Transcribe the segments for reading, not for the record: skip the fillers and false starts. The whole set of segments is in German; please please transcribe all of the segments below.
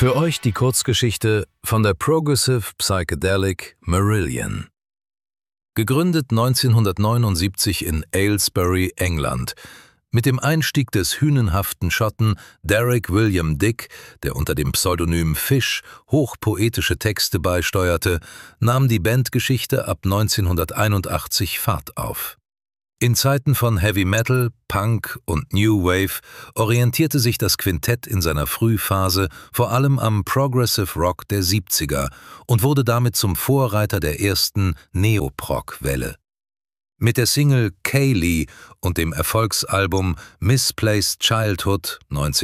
Für euch die Kurzgeschichte von der Progressive Psychedelic Marillion. Gegründet 1979 in Aylesbury, England, mit dem Einstieg des hünenhaften Schotten Derek William Dick, der unter dem Pseudonym Fish hochpoetische Texte beisteuerte, nahm die Bandgeschichte ab 1981 Fahrt auf. In Zeiten von Heavy Metal, Punk und New Wave orientierte sich das Quintett in seiner Frühphase vor allem am Progressive Rock der 70er und wurde damit zum Vorreiter der ersten Neoprog-Welle. Mit der Single Kaylee und dem Erfolgsalbum Misplaced Childhood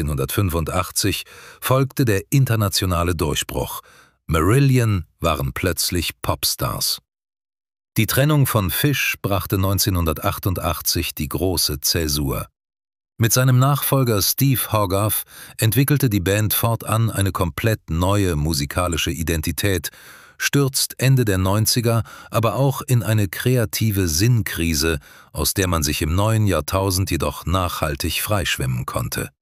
1985 folgte der internationale Durchbruch. Marillion waren plötzlich Popstars. Die Trennung von Fish brachte 1988 die große Zäsur. Mit seinem Nachfolger Steve Hogarth entwickelte die Band fortan eine komplett neue musikalische Identität, stürzt Ende der 90er aber auch in eine kreative Sinnkrise, aus der man sich im neuen Jahrtausend jedoch nachhaltig freischwimmen konnte.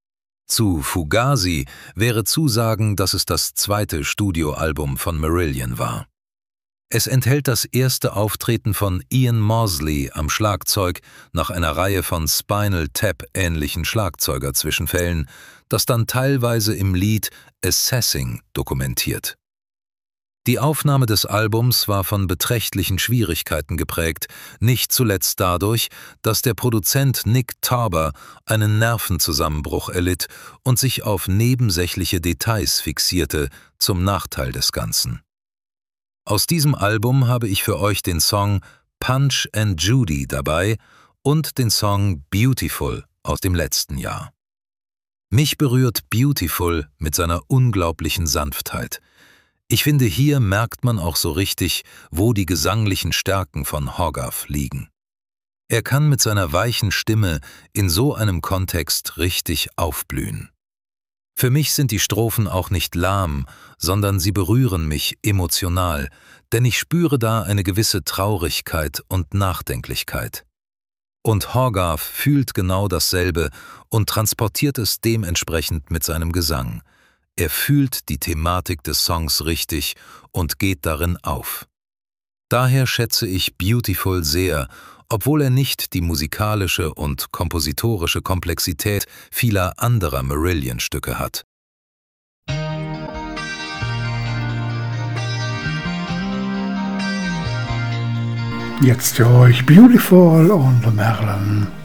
Zu Fugazi wäre zu sagen, dass es das zweite Studioalbum von Marillion war. Es enthält das erste Auftreten von Ian Mosley am Schlagzeug nach einer Reihe von Spinal Tap-ähnlichen Schlagzeuger-Zwischenfällen, das dann teilweise im Lied Assessing dokumentiert. Die Aufnahme des Albums war von beträchtlichen Schwierigkeiten geprägt, nicht zuletzt dadurch, dass der Produzent Nick Tauber einen Nervenzusammenbruch erlitt und sich auf nebensächliche Details fixierte, zum Nachteil des Ganzen. Aus diesem Album habe ich für euch den Song Punch and Judy dabei und den Song Beautiful aus dem letzten Jahr. Mich berührt Beautiful mit seiner unglaublichen Sanftheit. Ich finde, hier merkt man auch so richtig, wo die gesanglichen Stärken von Hogarth liegen. Er kann mit seiner weichen Stimme in so einem Kontext richtig aufblühen. Für mich sind die Strophen auch nicht lahm, sondern sie berühren mich emotional, denn ich spüre da eine gewisse Traurigkeit und Nachdenklichkeit. Und Hogarth fühlt genau dasselbe und transportiert es dementsprechend mit seinem Gesang. Er fühlt die Thematik des Songs richtig und geht darin auf. Daher schätze ich Beautiful sehr, obwohl er nicht die musikalische und kompositorische Komplexität vieler anderer Marillion-Stücke hat. Jetzt für euch Beautiful und Marillion.